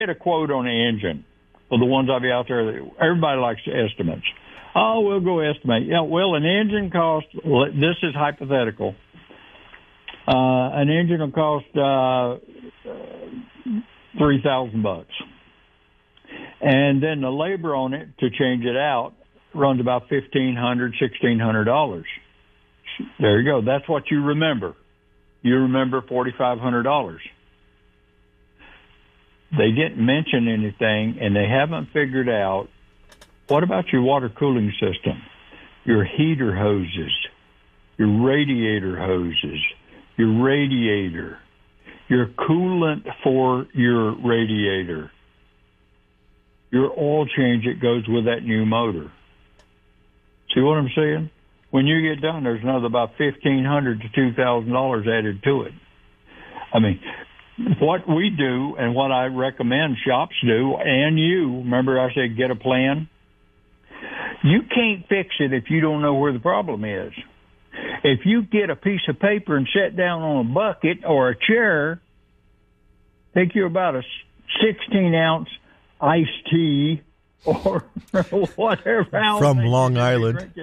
get a quote on the engine for the ones I've out there. Everybody likes estimates. Oh, we'll go estimate. Yeah, well, an engine costs. This is hypothetical. An engine will cost $3,000, and then the labor on it to change it out runs about $1,500, $1,600. There you go. That's what you remember. You remember $4,500. They didn't mention anything, and they haven't figured out, what about your water cooling system, your heater hoses, your radiator hoses, your radiator, your coolant for your radiator, your oil change that goes with that new motor. See what I'm saying? When you get done, there's another about $1,500 to $2,000 added to it. I mean, what we do and what I recommend shops do, and you, remember I said get a plan? You can't fix it if you don't know where the problem is. If you get a piece of paper and sit down on a bucket or a chair, take you about a 16-ounce iced tea or whatever from Long Island.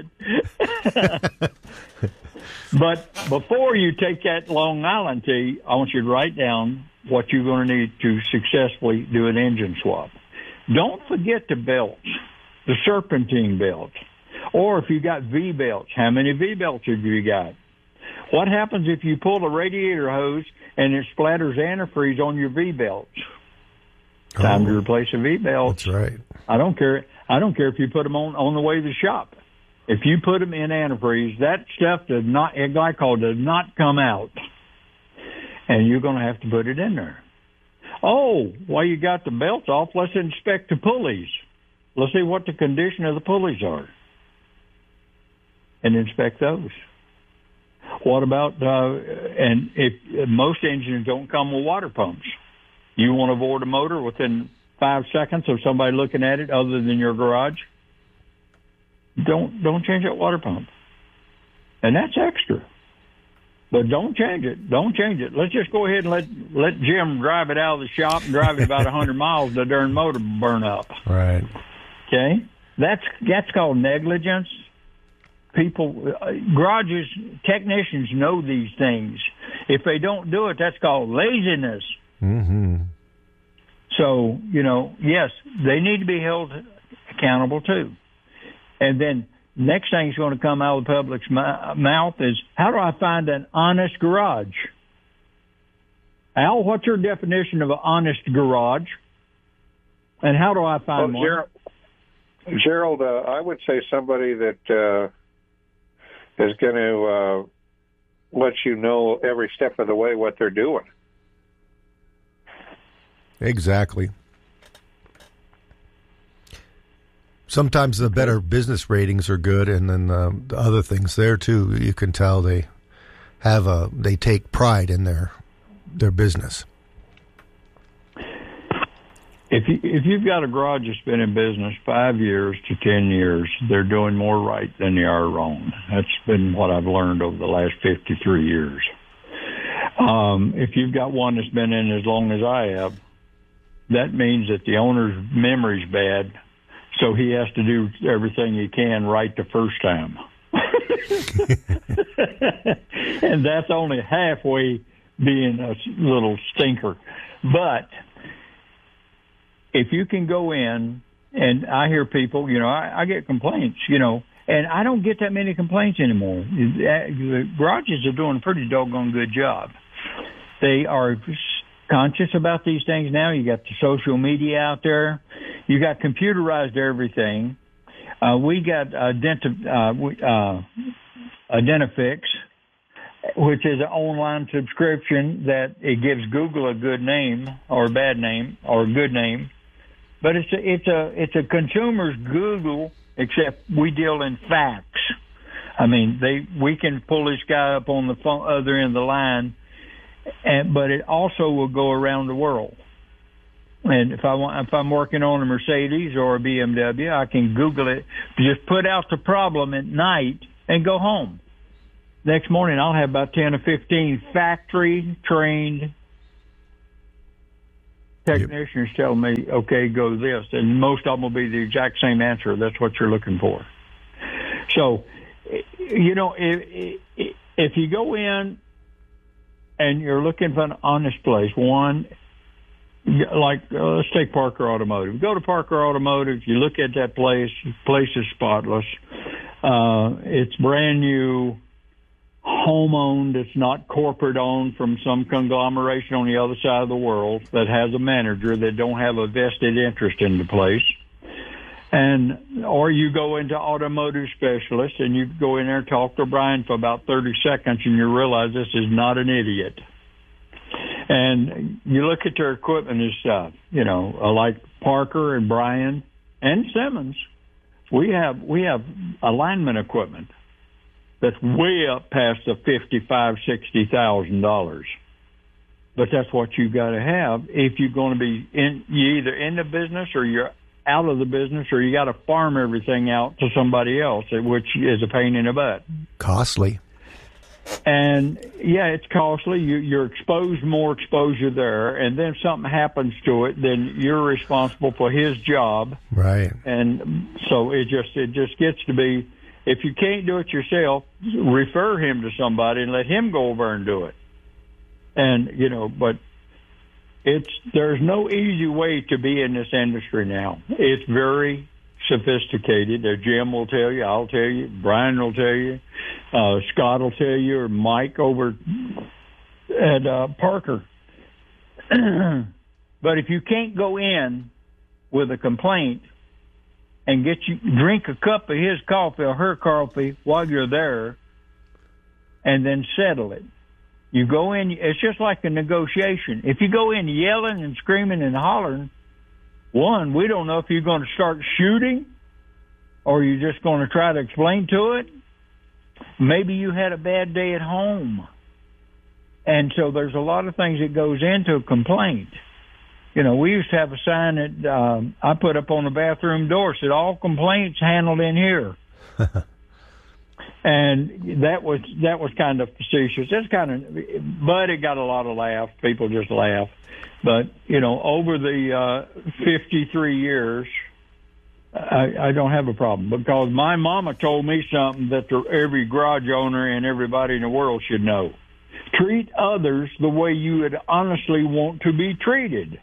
But before you take that Long Island tea, I want you to write down what you're going to need to successfully do an engine swap. Don't forget the belts, the serpentine belt, or if you got V-belts, how many V-belts have you got? What happens if you pull a radiator hose and it splatters antifreeze on your V-belts? Time to replace a V-belt. That's right. I don't care if you put them on the way to the shop. If you put them in antifreeze, that stuff glycol does not come out, and you're going to have to put it in there. Oh, while you got the belts off, let's inspect the pulleys. Let's see what the condition of the pulleys are, and inspect those. What about and if most engines don't come with water pumps? You want to avoid a motor within 5 seconds of somebody looking at it other than your garage? Don't change that water pump. And that's extra. But don't change it. Don't change it. Let's just go ahead and let Jim drive it out of the shop and drive it about 100 miles, the darn motor burn up. Right. Okay? That's called negligence. People, garages, technicians know these things. If they don't do it, that's called laziness. Mm-hmm. So, yes, they need to be held accountable too. And then next thing is going to come out of the public's mouth is, how do I find an honest garage? Al, what's your definition of an honest garage? And how do I find one? Gerald, I would say somebody that is going to let you know every step of the way what they're doing. Exactly. Sometimes the better business ratings are good, and then the other things there too. You can tell they take pride in their business. If you've got a garage that's been in business 5 years to 10 years, they're doing more right than they are wrong. That's been what I've learned over the last 53 years. If you've got one that's been in as long as I have, that means that the owner's memory's bad, so he has to do everything he can right the first time. And that's only halfway being a little stinker. But if you can go in, and I hear people, I get complaints, and I don't get that many complaints anymore. The garages are doing a pretty doggone good job. They are conscious about these things now. You got the social media out there. You got computerized everything. We got Identifix, which is an online subscription that it gives Google a good name or a bad name or a good name. But it's a consumer's Google, except we deal in facts. I mean, we can pull this guy up on the other end of the line, but it also will go around the world. And if I'm working on a Mercedes or a BMW, I can Google it, just put out the problem at night and go home. Next morning, I'll have about 10 or 15 factory-trained technicians tell me, okay, go this, and most of them will be the exact same answer. That's what you're looking for. So, if you go in and you're looking for an honest place, one, like let's take Parker Automotive. Go to Parker Automotive. You look at that place. The place is spotless. It's brand new, home-owned. It's not corporate-owned from some conglomeration on the other side of the world that has a manager that don't have a vested interest in the place. Or you go into Automotive Specialist and you go in there and talk to Brian for about 30 seconds and you realize this is not an idiot. And you look at their equipment and stuff, like Parker and Brian and Simmons. We have alignment equipment that's way up past the $55,000-$60,000. But that's what you got to have if you're going to be you either in the business or you're out of the business, or you got to farm everything out to somebody else, which is a pain in the butt. Costly. And yeah, it's costly. You're exposed, more exposure there, and then if something happens to it, then you're responsible for his job. Right. And so it just gets to be, if you can't do it yourself, refer him to somebody and let him go over and do it. And but there's no easy way to be in this industry now. It's very sophisticated. Jim will tell you, I'll tell you, Brian will tell you, Scott will tell you, or Mike over at Parker. But if you can't go in with a complaint and drink a cup of his coffee or her coffee while you're there and then settle it. You go in, it's just like a negotiation. If you go in yelling and screaming and hollering, one, we don't know if you're going to start shooting or you're just going to try to explain to it. Maybe you had a bad day at home. And so there's a lot of things that goes into a complaint. We used to have a sign that I put up on the bathroom door, said all complaints handled in here. And that was kind of facetious. But it got a lot of laughs. People just laugh. But over the 53 years, I don't have a problem because my mama told me something that every garage owner and everybody in the world should know: treat others the way you would honestly want to be treated.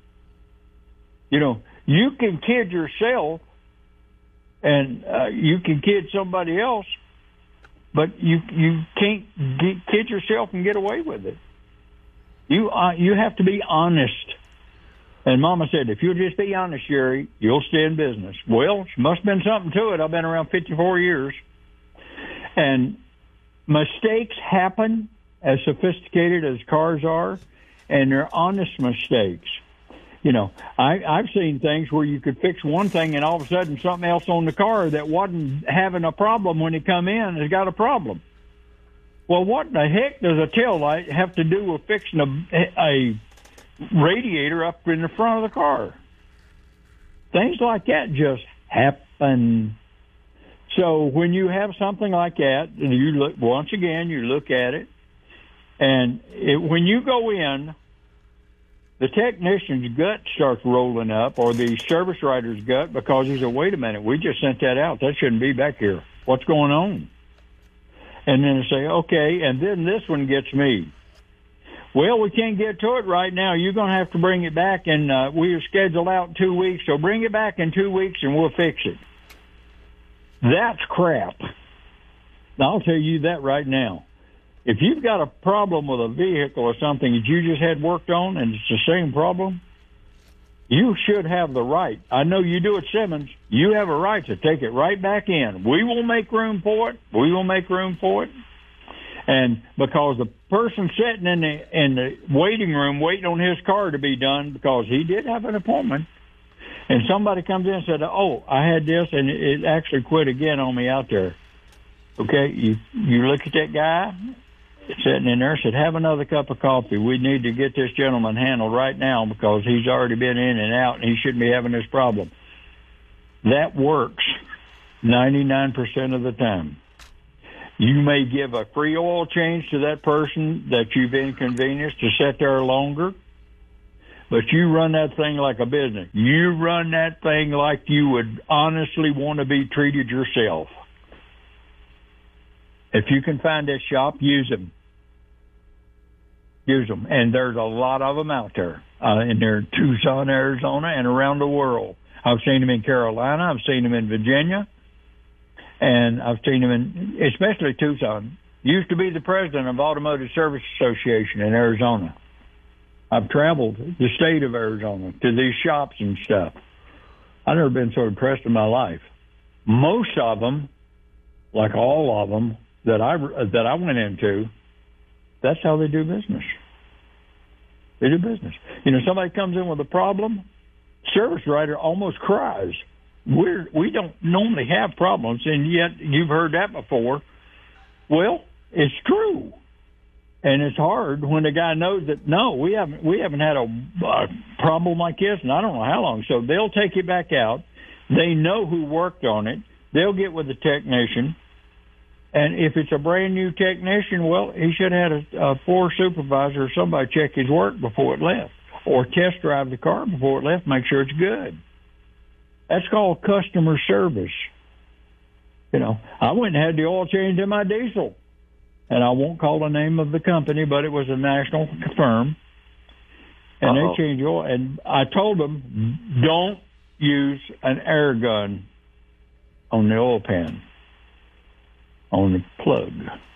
You can kid yourself, and you can kid somebody else. But you can't kid yourself and get away with it. You have to be honest. And Mama said, if you'll just be honest, Jerry, you'll stay in business. Well, must have been something to it. I've been around 54 years. And mistakes happen, as sophisticated as cars are, and they're honest mistakes. I've seen things where you could fix one thing and all of a sudden something else on the car that wasn't having a problem when it come in has got a problem. Well, what the heck does a taillight have to do with fixing a radiator up in the front of the car? Things like that just happen. So when you have something like that, you look at it, and when you go in, the technician's gut starts rolling up, or the service writer's gut, because he said, wait a minute, we just sent that out. That shouldn't be back here. What's going on? And then they say, okay, and then this one gets me. Well, we can't get to it right now. You're going to have to bring it back, and we are scheduled out in 2 weeks, so bring it back in 2 weeks, and we'll fix it. That's crap. I'll tell you that right now. If you've got a problem with a vehicle or something that you just had worked on and it's the same problem, you should have the right. I know you do at Simmons. You have a right to take it right back in. We will make room for it. And because the person sitting in the waiting room waiting on his car to be done, because he did have an appointment, and somebody comes in and said, oh, I had this, and it actually quit again on me out there. Okay, you look at that guy sitting in there, said, have another cup of coffee. We need to get this gentleman handled right now because he's already been in and out and he shouldn't be having this problem. That works 99% of the time. You may give a free oil change to that person that you've inconvenienced to sit there longer, but you run that thing like a business. You run that thing like you would honestly want to be treated yourself. If you can find that shop, use them. Use them. And there's a lot of them out there. In there, Tucson, Arizona, and around the world. I've seen them in Carolina. I've seen them in Virginia. And I've seen them in, especially Tucson. Used to be the president of Automotive Service Association in Arizona. I've traveled the state of Arizona to these shops and stuff. I've never been so impressed in my life. Most of them, like all of them that I went into, that's how they do business. They do business. Somebody comes in with a problem, service writer almost cries. We don't normally have problems, and yet you've heard that before. Well, it's true, and it's hard when the guy knows that. No, we haven't had a problem like this, and I don't know how long. So they'll take it back out. They know who worked on it. They'll get with the technician, and if it's a brand new technician, well, he should have had a floor supervisor or somebody check his work before it left, or test drive the car before it left, make sure it's good. That's called customer service. I went and had the oil changed in my diesel, and I won't call the name of the company, but it was a national firm, and they changed the oil. And I told them, don't use an air gun on the oil pan, on the plug.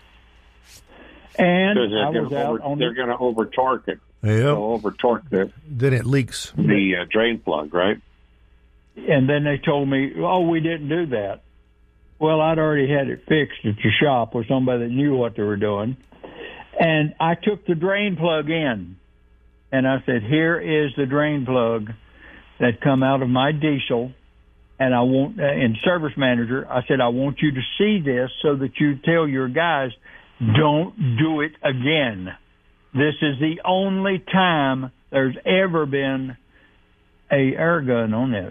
And I was out on they're going to over torque it. Yep. They'll over torque then it leaks. The drain plug, right? And then they told me, we didn't do that. Well, I'd already had it fixed at the shop with somebody that knew what they were doing. And I took the drain plug in, and I said, here is the drain plug that come out of my diesel. And I want, and service manager, I said, I want you to see this so that you tell your guys, don't do it again. This is the only time there's ever been a air gun on this.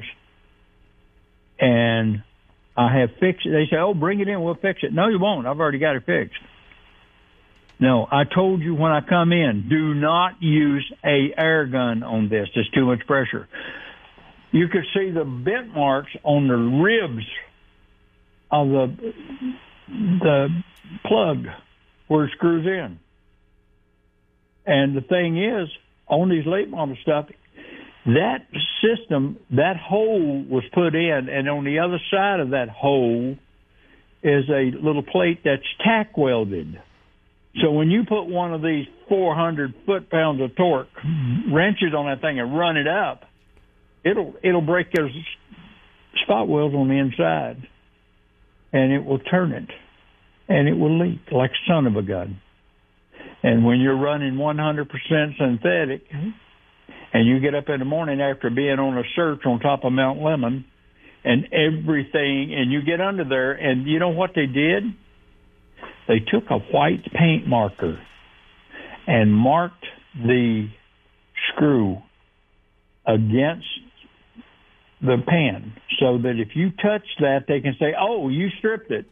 And I have fixed it. They say, bring it in, we'll fix it. No, you won't. I've already got it fixed. No, I told you when I come in, do not use a air gun on this. There's too much pressure. You could see the bent marks on the ribs of the plug where it screws in. And the thing is, on these late model stuff, that system, that hole was put in, and on the other side of that hole is a little plate that's tack welded. So when you put one of these 400 foot-pounds of torque wrenches on that thing and run it up, it'll break those spot welds on the inside, and it will turn it, and it will leak like son of a gun. And when you're running 100% synthetic, and you get up in the morning after being on a search on top of Mount Lemmon and everything, and you get under there, and you know what they did? They took a white paint marker and marked the screw against the pan so that if you touch that, they can say, you stripped it.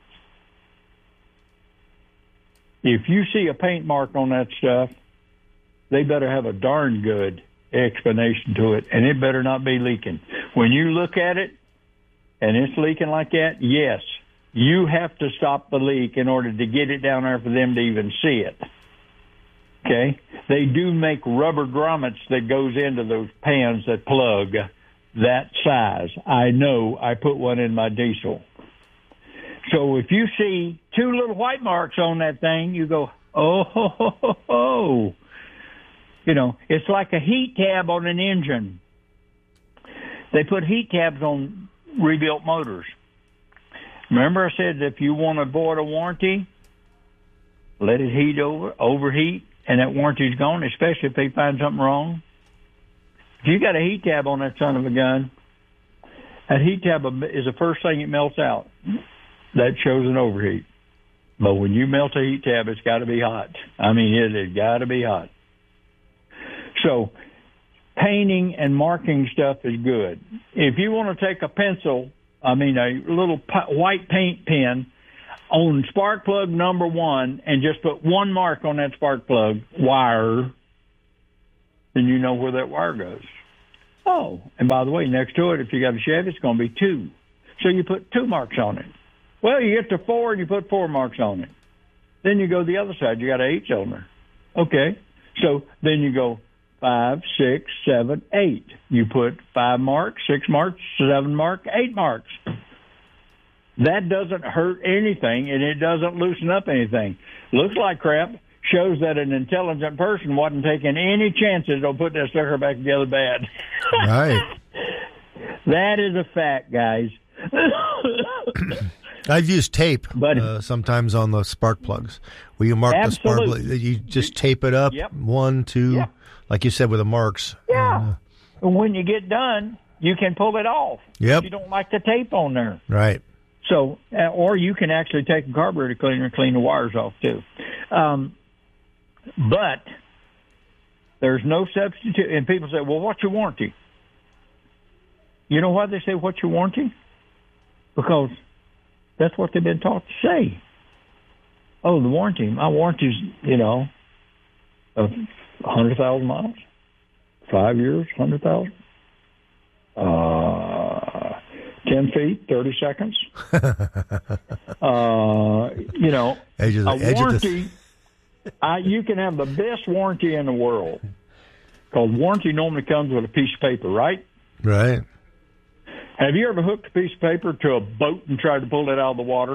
If you see a paint mark on that stuff, they better have a darn good explanation to it, and it better not be leaking. When you look at it and it's leaking like that, yes, you have to stop the leak in order to get it down there for them to even see it. Okay? They do make rubber grommets that goes into those pans that plug that size. I know. I put one in my diesel. So if you see two little white marks on that thing, you go, oh. It's like a heat tab on an engine. They put heat tabs on rebuilt motors. Remember I said if you want to avoid a warranty, let it overheat, and that warranty's gone, especially if they find something wrong. If you got a heat tab on that son of a gun, that heat tab is the first thing it melts out. That shows an overheat. But when you melt a heat tab, it's got to be hot. I mean, it has got to be hot. So painting and marking stuff is good. If you want to take a little white paint pen on spark plug number 1 and just put one mark on that spark plug wire, then you know where that wire goes. Oh, and by the way, next to it, if you got a Chevy, it's going to be 2. So you put 2 marks on it. Well, you get to 4 and you put 4 marks on it. Then you go the other side. You got an 8-cylinder. Okay. So then you go 5, 6, 7, 8. You put 5 marks, 6 marks, 7 marks, 8 marks. That doesn't hurt anything, and it doesn't loosen up anything. Looks like crap. Shows that an intelligent person wasn't taking any chances on putting that sucker back together bad. Right. That is a fact, guys. I've used tape But sometimes on the spark plugs. Where you mark the spark plug, you just tape it up, Yep. 1, 2, Yep. like you said with the marks. Yeah. And when you get done, you can pull it off. Yep. If you don't like the tape on there. Right. So, or you can actually take a carburetor cleaner and clean the wires off too. But there's no substitute. And people say, well, what's your warranty? You know why they say what's your warranty? Because that's what they've been taught to say. Oh, the warranty. My warranty's, 100,000 miles, 5 years, 100,000. 10 feet, 30 seconds. Warranty, you can have the best warranty in the world. Because warranty normally comes with a piece of paper, right? Right. Have you ever hooked a piece of paper to a boat and tried to pull it out of the water?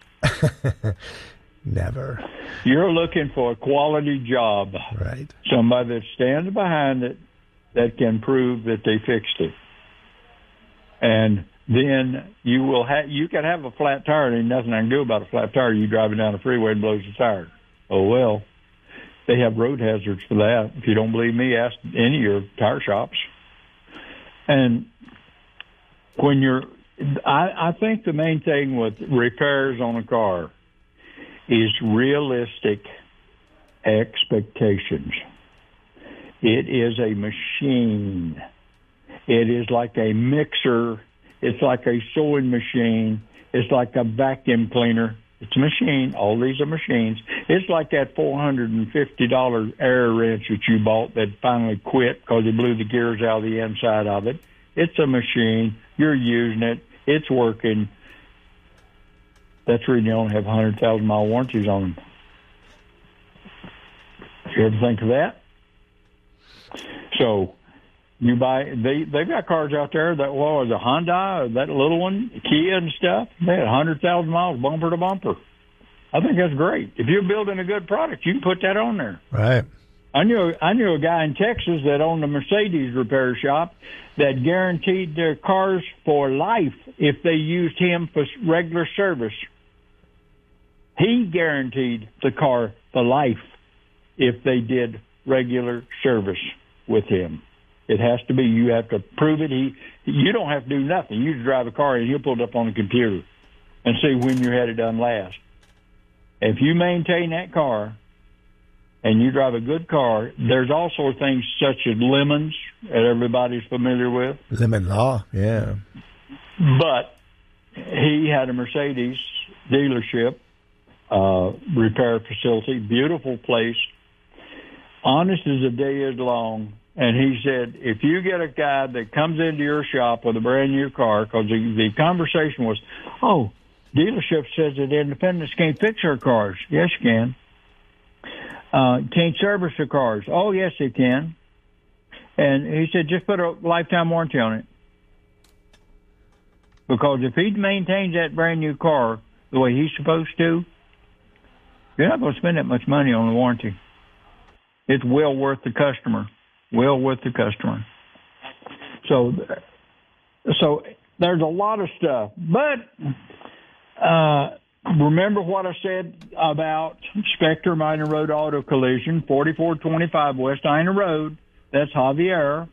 Never. You're looking for a quality job. Right. Somebody that stands behind it that can prove that they fixed it. And then you can have a flat tire and ain't nothing I can do about a flat tire. You driving down the freeway and blows the tire. Oh, well, they have road hazards for that. If you don't believe me, ask any of your tire shops. And I think the main thing with repairs on a car is realistic expectations. It is a machine. It is like a mixer. It's like a sewing machine. It's like a vacuum cleaner. It's a machine. All these are machines. It's like that $450 air wrench that you bought that finally quit because it blew the gears out of the inside of it. It's a machine. You're using it. It's working. That's the reason you only have 100,000-mile warranties on them. You ever think of that? So you buy, they've got cars out there that, well, the Honda, that little one, Kia and stuff, they had 100,000 miles bumper to bumper. I think that's great. If you're building a good product, you can put that on there. Right. I knew a guy in Texas that owned a Mercedes repair shop that guaranteed their cars for life if they used him for regular service. He guaranteed the car for life if they did regular service with him. It has to be. You have to prove it. You don't have to do nothing. You just drive a car and he'll pull it up on the computer and see when you had it done last. If you maintain that car and you drive a good car, there's also things such as lemons that everybody's familiar with. Lemon law, yeah. But he had a Mercedes dealership, repair facility, beautiful place, honest as the day is long. And he said, if you get a guy that comes into your shop with a brand new car, because the conversation was, oh, dealership says that independents can't fix our cars. Yes, you can. Can't service the cars. Oh, yes, they can. And he said, just put a lifetime warranty on it. Because if he maintains that brand new car the way he's supposed to, you're not going to spend that much money on the warranty. It's well worth the customer. Well worth the customer. So there's a lot of stuff. But remember what I said about Spectre Minor Road Auto Collision, 4425 West Ina Road. That's Javier,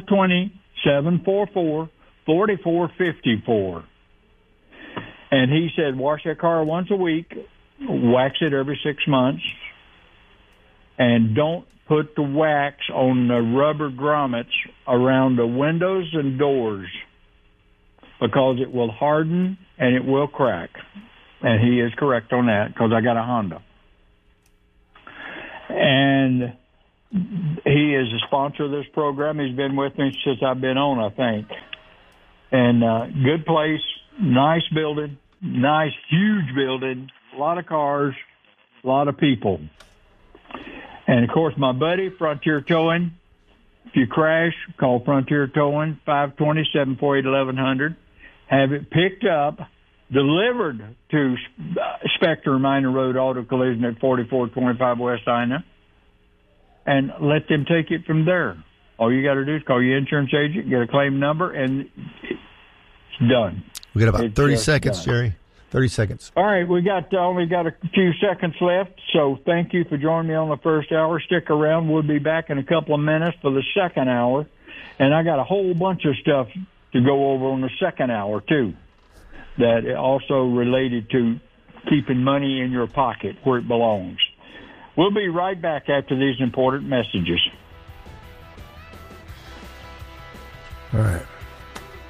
520-744-4454. And he said, wash that car once a week, wax it every 6 months, and don't put the wax on the rubber grommets around the windows and doors because it will harden and it will crack. And he is correct on that because I got a Honda. And he is a sponsor of this program. He's been with me since I've been on, I think. And good place, nice building, nice, huge building, a lot of cars, a lot of people. And, of course, my buddy, Frontier Towing. If you crash, call Frontier Towing, 520-748-1100. Have it picked up, delivered to Spectre Minor Road Auto Collision at 4425 West Ina, and let them take it from there. All you got to do is call your insurance agent, get a claim number, and it's done. We got about 30 seconds, done. Jerry. 30 seconds. All right, we got only got a few seconds left, so thank you for joining me on the first hour. Stick around. We'll be back in a couple of minutes for the second hour, and I got a whole bunch of stuff to go over on the second hour, too, that also related to keeping money in your pocket where it belongs. We'll be right back after these important messages. All right.